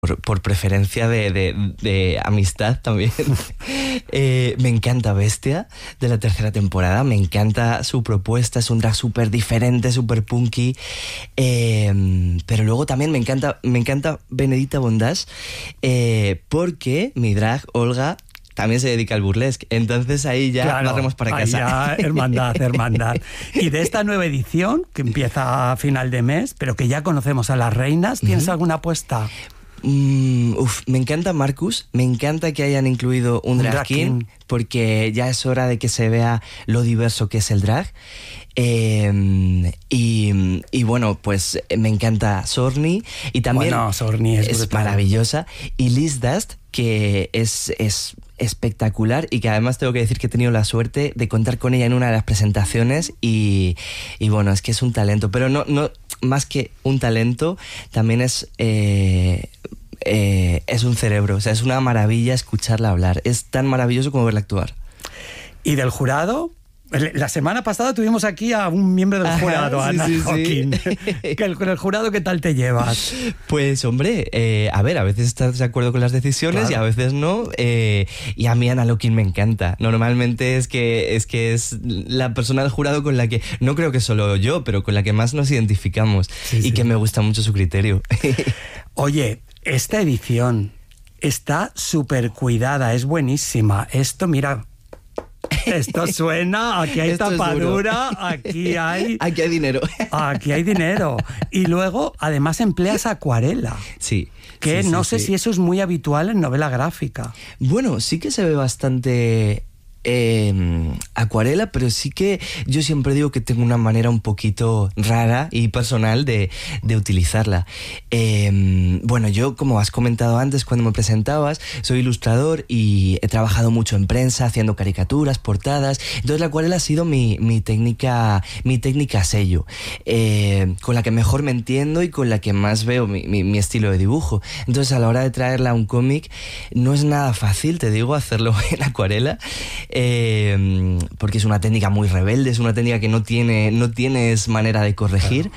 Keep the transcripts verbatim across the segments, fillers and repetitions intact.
por, por preferencia de, de, de amistad también. eh, me encanta Bestia, de la tercera temporada. Me encanta su propuesta, es un drag súper diferente, súper punky. Eh, pero luego también me encanta, me encanta Benedita Bondage, eh, porque mi drag, Olga, también se dedica al burlesque. Entonces ahí ya claro, barremos para ahí casa. Ya, hermandad, hermandad. Y de esta nueva edición, que empieza a final de mes, pero que ya conocemos a las reinas, ¿tienes uh-huh. alguna apuesta? Mm, uf, me encanta Marcus, me encanta que hayan incluido un, un drag, drag king, king, porque ya es hora de que se vea lo diverso que es el drag. Eh, y, y bueno, pues me encanta Sorny, y también bueno, Sorny es, es maravillosa, y Liz Dust, que es, es espectacular, y que además tengo que decir que he tenido la suerte de contar con ella en una de las presentaciones, y, y bueno, es que es un talento, pero no, no más que un talento, también es eh, eh, es un cerebro, o sea, es una maravilla escucharla hablar, es tan maravilloso como verla actuar. ¿Y del jurado? La semana pasada tuvimos aquí a un miembro del jurado, Ana sí, sí, Joaquín. Sí. Con el jurado, ¿qué tal te llevas? Pues, hombre, eh, a ver, a veces estás de acuerdo con las decisiones, claro, y a veces no. Eh, y a mí Ana Lokin me encanta. Normalmente es que, es que es la persona del jurado con la que, no creo que solo yo, pero con la que más nos identificamos. Sí, y sí. que me gusta mucho su criterio. Oye, esta edición está súper cuidada, es buenísima. Esto, mira... Esto suena, aquí hay Esto tapadura, aquí hay... Aquí hay dinero. Aquí hay dinero. Y luego, además, empleas acuarela. Sí. Que sí, no sí, sé sí. si eso es muy habitual en novela gráfica. Bueno, sí que se ve bastante... Eh, acuarela, pero sí que yo siempre digo que tengo una manera un poquito rara y personal de, de utilizarla. Eh, bueno, yo, como has comentado antes cuando me presentabas, soy ilustrador y he trabajado mucho en prensa, haciendo caricaturas, portadas. Entonces la acuarela ha sido mi, mi técnica, mi técnica sello, eh, con la que mejor me entiendo y con la que más veo mi, mi, mi estilo de dibujo. Entonces, a la hora de traerla a un cómic, no es nada fácil, te digo, hacerlo en acuarela. Eh, porque es una técnica muy rebelde, es una técnica que no tiene, no tienes manera de corregir,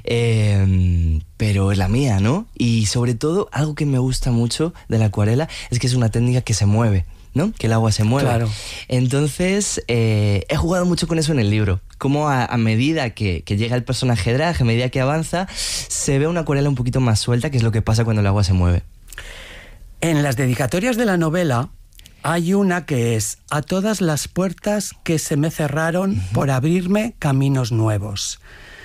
eh, pero es la mía, ¿no? Y sobre todo, algo que me gusta mucho de la acuarela es que es una técnica que se mueve, ¿no? Que el agua se mueve. Claro. Entonces, eh, he jugado mucho con eso en el libro. Como a, a medida que, que llega el personaje drag, a medida que avanza, se ve una acuarela un poquito más suelta, que es lo que pasa cuando el agua se mueve. En las dedicatorias de la novela hay una que es: a todas las puertas que se me cerraron uh-huh. por abrirme caminos nuevos.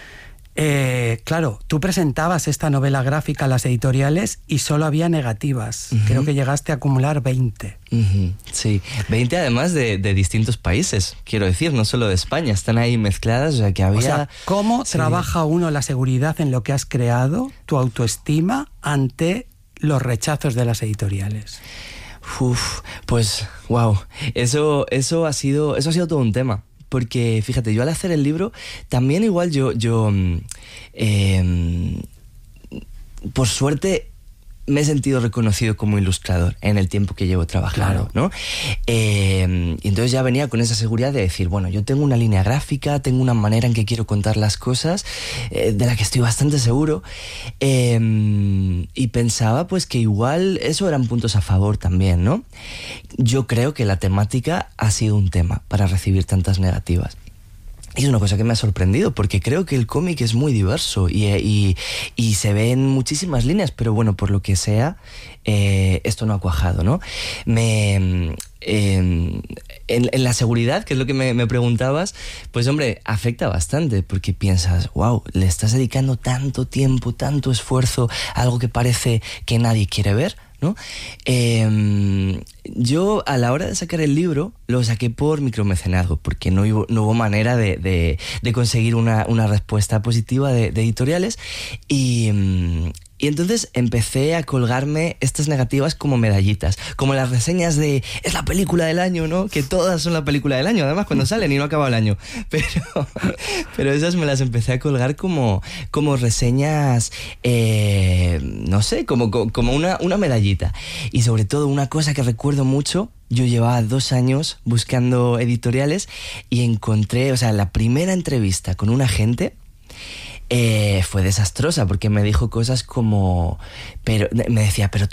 Eh, claro, tú presentabas esta novela gráfica a las editoriales y solo había negativas. Uh-huh. Creo que llegaste a acumular veinte. Uh-huh. Sí, veinte además de, de distintos países, quiero decir, no solo de España, están ahí mezcladas, o sea que había... O sea, ¿cómo sí. trabaja uno la seguridad en lo que has creado, tu autoestima, ante los rechazos de las editoriales? Uf, pues, wow, eso, eso, ha sido, eso ha sido todo un tema. Porque, fíjate, yo al hacer el libro, también igual yo, yo eh, por suerte, me he sentido reconocido como ilustrador en el tiempo que llevo trabajando, claro. ¿no? Eh, y entonces ya venía con esa seguridad de decir, bueno, yo tengo una línea gráfica, tengo una manera en que quiero contar las cosas, eh, de la que estoy bastante seguro, eh, y pensaba pues que igual eso eran puntos a favor también, ¿no? Yo creo que la temática ha sido un tema para recibir tantas negativas. Y es una cosa que me ha sorprendido, porque creo que el cómic es muy diverso y, y, y se ven muchísimas líneas, pero bueno, por lo que sea, eh, esto no ha cuajado, ¿no? Me, eh, en, en la seguridad, que es lo que me, me preguntabas, pues hombre, afecta bastante, porque piensas, wow, le estás dedicando tanto tiempo, tanto esfuerzo a algo que parece que nadie quiere ver, ¿no? Eh, yo a la hora de sacar el libro lo saqué por micromecenazgo, porque no hubo, no hubo manera de, de, de conseguir una, una respuesta positiva de, de editoriales, y, y entonces empecé a colgarme estas negativas como medallitas, como las reseñas de es la película del año, ¿no? Que todas son la película del año, además cuando salen y no acaba el año, pero, pero esas me las empecé a colgar como, como reseñas, eh, no sé, como, como una, una medallita. Y sobre todo una cosa que recuerdo mucho, yo llevaba dos años buscando editoriales y encontré, o sea, la primera entrevista con un agente eh, fue desastrosa, porque me dijo cosas como, pero me decía, pero tú